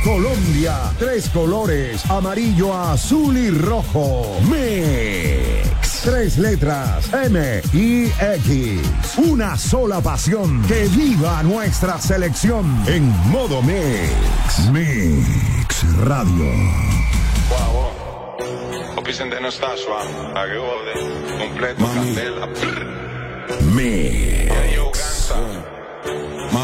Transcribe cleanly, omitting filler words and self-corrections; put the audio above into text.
Colombia, 3 colores, amarillo, azul y rojo. Mix, 3 letras, M-I-X. Una sola pasión, que viva nuestra selección en modo Mix. Mix Radio. Wow. Opisen no sta a che ode, completo, candela. Mix. Yo, Gansa.